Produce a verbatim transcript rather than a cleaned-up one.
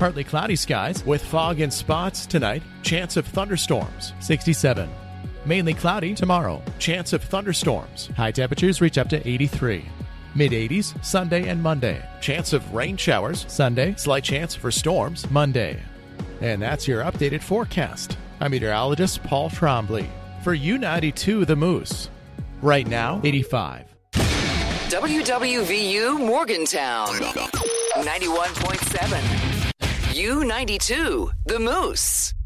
Partly cloudy skies with fog and spots tonight. Chance of thunderstorms, sixty-seven. Mainly cloudy tomorrow. Chance of thunderstorms. High temperatures reach up to eighty-three. mid-eighties Sunday and Monday. Chance of rain showers Sunday. Slight chance for storms Monday. And that's your updated forecast. I'm meteorologist Paul Trombley for U ninety-two The Moose. Right now, eighty-five. W W V U Morgantown, ninety-one point seven. U ninety-two The Moose.